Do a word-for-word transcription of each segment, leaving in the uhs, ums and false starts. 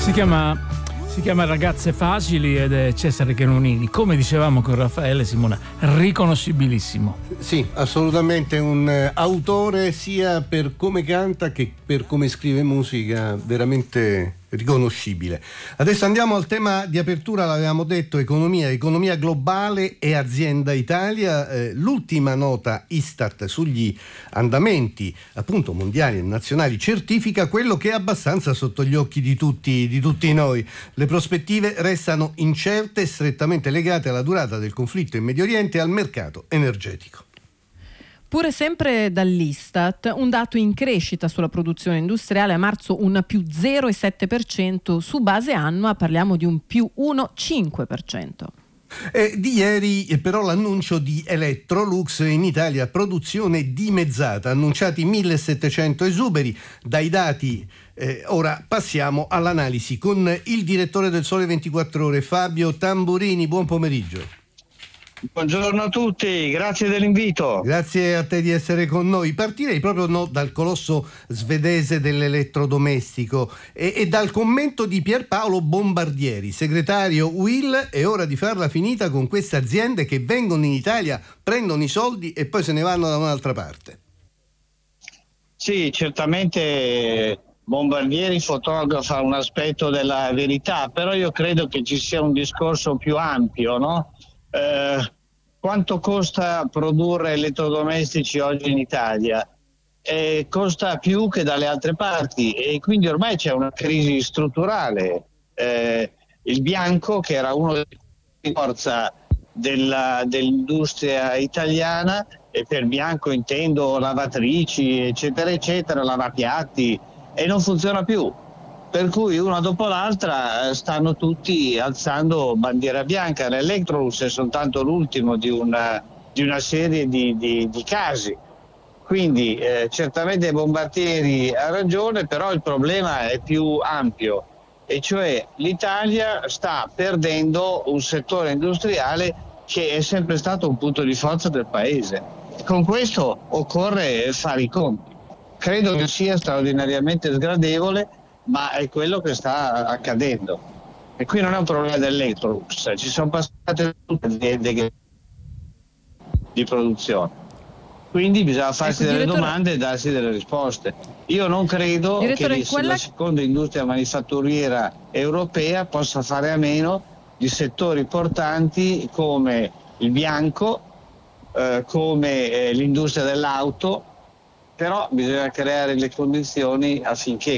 Si chiama, si chiama Ragazze Facili ed è Cesare Chenonini. Come dicevamo con Raffaele, Simona, riconoscibilissimo. Sì, assolutamente un eh, autore sia per come canta che per come scrive musica, veramente riconoscibile. Adesso andiamo al tema di apertura, l'avevamo detto, economia, economia globale e azienda Italia. Eh, l'ultima nota Istat sugli andamenti appunto mondiali e nazionali certifica quello che è abbastanza sotto gli occhi di tutti, di tutti noi. Le prospettive restano incerte e strettamente legate alla durata del conflitto in Medio Oriente e al mercato energetico. Pure sempre dall'Istat, un dato in crescita sulla produzione industriale, a marzo un più zero virgola sette per cento, su base annua parliamo di un più uno virgola cinque per cento. Eh, di ieri eh, però l'annuncio di Electrolux in Italia, produzione dimezzata, annunciati millesettecento esuberi dai dati. Eh, ora passiamo all'analisi con il direttore del Sole ventiquattro Ore, Fabio Tamburini. Buon pomeriggio. Buongiorno a tutti, grazie dell'invito. Grazie a te di essere con noi. Partirei proprio no, dal colosso svedese dell'elettrodomestico e, e dal commento di Pierpaolo Bombardieri, segretario U I L. È ora di farla finita con queste aziende che vengono in Italia, prendono i soldi e poi se ne vanno da un'altra parte. Sì, certamente Bombardieri fotografa un aspetto della verità, però io credo che ci sia un discorso più ampio, no? Eh, quanto costa produrre elettrodomestici oggi in Italia? Eh, costa più che dalle altre parti e quindi ormai c'è una crisi strutturale. Eh, il bianco, che era uno dei forza della, dell'industria italiana, e per bianco intendo lavatrici eccetera eccetera, lavapiatti, e non funziona più. Per cui una dopo l'altra stanno tutti alzando bandiera bianca. L'Electrolux è soltanto l'ultimo di una, di una serie di, di, di casi. Quindi eh, certamente Bombardieri ha ragione, però il problema è più ampio, e cioè l'Italia sta perdendo un settore industriale che è sempre stato un punto di forza del paese. Con questo occorre fare i conti. Credo che sia straordinariamente sgradevole, ma è quello che sta accadendo. E qui non è un problema dell'Electrolux, ci sono passate tutte le aziende che... di produzione. Quindi bisogna farsi ecco, delle direttore... domande e darsi delle risposte. Io non credo direttore, che quella... la seconda industria manifatturiera europea possa fare a meno di settori importanti come il bianco, eh, come eh, l'industria dell'auto, però bisogna creare le condizioni affinché...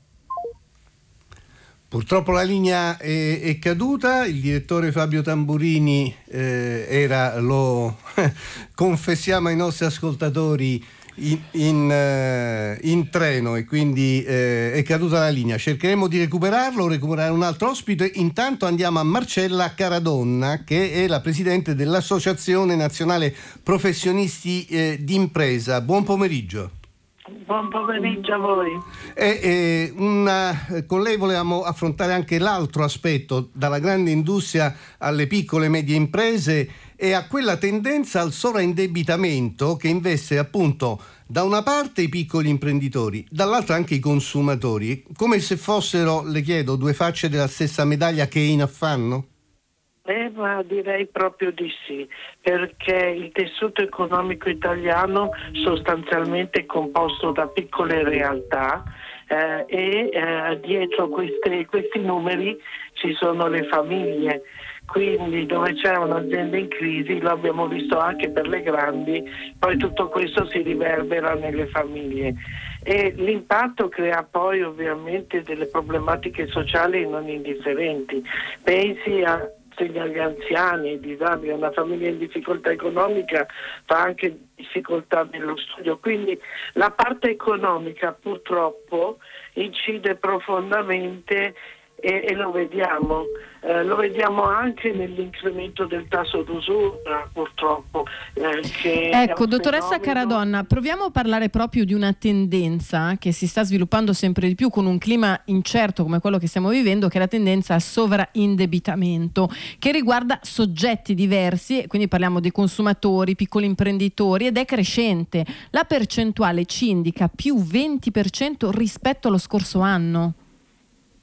Purtroppo la linea è, è caduta, il direttore Fabio Tamburini eh, era, lo confessiamo ai nostri ascoltatori, in, in, eh, in treno e quindi eh, è caduta la linea. Cercheremo di recuperarlo, recuperare un altro ospite. Intanto andiamo a Marcella Caradonna, che è la presidente dell'Associazione Nazionale Professionisti eh, d'Impresa. Buon pomeriggio. Buon pomeriggio a voi. E, e una, con lei volevamo affrontare anche l'altro aspetto, dalla grande industria alle piccole e medie imprese e a quella tendenza al sovraindebitamento che investe appunto da una parte i piccoli imprenditori, dall'altra anche i consumatori, come se fossero, le chiedo, due facce della stessa medaglia che è in affanno? Eh, ma direi proprio di sì, perché il tessuto economico italiano sostanzialmente è composto da piccole realtà eh, e eh, dietro queste, questi numeri ci sono le famiglie. Quindi dove c'è un'azienda in crisi, lo abbiamo visto anche per le grandi, poi tutto questo si riverbera nelle famiglie e l'impatto crea poi ovviamente delle problematiche sociali non indifferenti. Pensi a agli anziani, ai disabili, una famiglia in difficoltà economica fa anche difficoltà nello studio, quindi la parte economica purtroppo incide profondamente e, e lo vediamo. Eh, lo vediamo anche nell'incremento del tasso d'usura, purtroppo. Eh, che ecco, dottoressa fenomeno... Caradonna, proviamo a parlare proprio di una tendenza che si sta sviluppando sempre di più con un clima incerto come quello che stiamo vivendo, che è la tendenza al sovraindebitamento, che riguarda soggetti diversi, quindi parliamo di consumatori, piccoli imprenditori, ed è crescente. La percentuale ci indica più venti per cento rispetto allo scorso anno.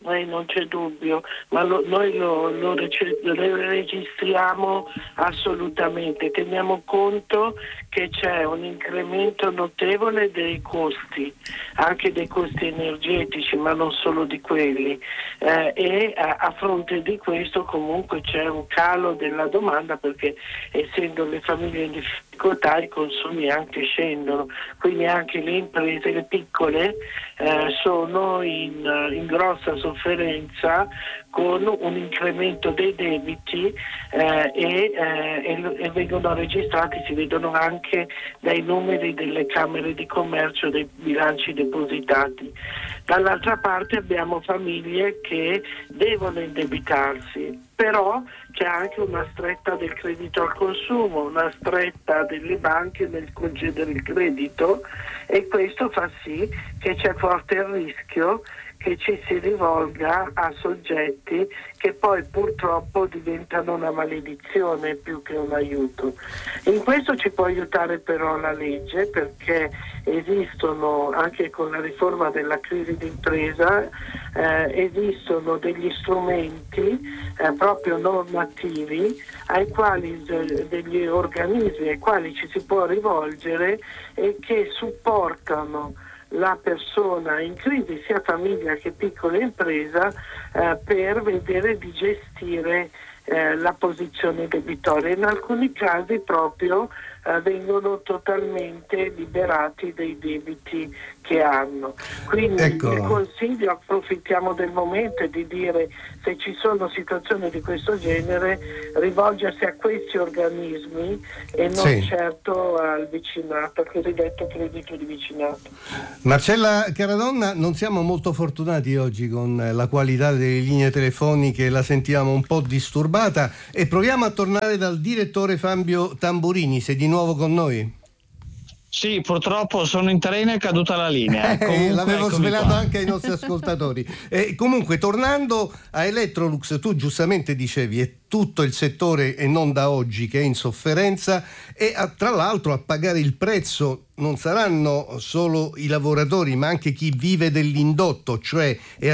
Eh, non c'è dubbio, ma lo, noi lo, lo, rece- lo registriamo assolutamente, teniamo conto che c'è un incremento notevole dei costi, anche dei costi energetici, ma non solo di quelli, eh, e a, a fronte di questo comunque c'è un calo della domanda, perché essendo le famiglie in difficoltà i consumi anche scendono, quindi anche le imprese, le piccole, eh, sono in, in grossa sofferenza, con un incremento dei debiti eh, e, eh, e, e vengono registrati, si vedono anche dai numeri delle camere di commercio, dei bilanci depositati. Dall'altra parte abbiamo famiglie che devono indebitarsi, però c'è anche una stretta del credito al consumo, una stretta delle banche nel concedere il credito, e questo fa sì che c'è forte il rischio che ci si rivolga a soggetti che poi purtroppo diventano una maledizione più che un aiuto. In questo ci può aiutare però la legge, perché esistono, anche con la riforma della crisi d'impresa, eh, esistono degli strumenti eh, proprio normativi ai quali degli organismi ai quali ci si può rivolgere e che supportano la persona in crisi, sia famiglia che piccola impresa, eh, per vedere di gestire eh, la posizione debitoria. In alcuni casi proprio eh, vengono totalmente liberati dei debiti che hanno. Quindi ecco. il consiglio, approfittiamo del momento e di dire, se ci sono situazioni di questo genere, rivolgersi a questi organismi e non sì. certo al vicinato, al cosiddetto credito di vicinato. Marcella Caradonna, non siamo molto fortunati oggi con la qualità delle linee telefoniche, la sentiamo un po' disturbata, e proviamo a tornare dal direttore Fabio Tamburini, sei di nuovo con noi? Sì, purtroppo sono in treno e è caduta la linea. Comunque, l'avevo svelato qua. anche ai nostri ascoltatori. Eh, comunque, tornando a Electrolux, tu giustamente dicevi è tutto il settore e non da oggi che è in sofferenza, e a, tra l'altro a pagare il prezzo non saranno solo i lavoratori, ma anche chi vive dell'indotto, cioè è